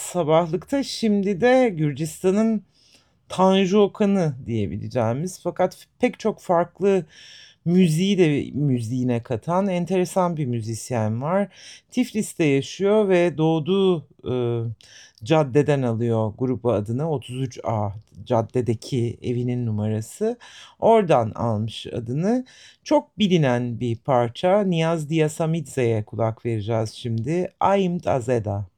sabahlıkta, şimdi de Gürcistan'ın Tanju Okan'ı diyebileceğimiz fakat pek çok farklı müziği de müziğine katan enteresan bir müzisyen var. Tiflis'te yaşıyor ve doğduğu caddeden alıyor grubu adını. 33A caddedeki evinin numarası. Oradan almış adını. Çok bilinen bir parça. Niyaz Diasamidze'ye kulak vereceğiz şimdi. Aimt Azeda.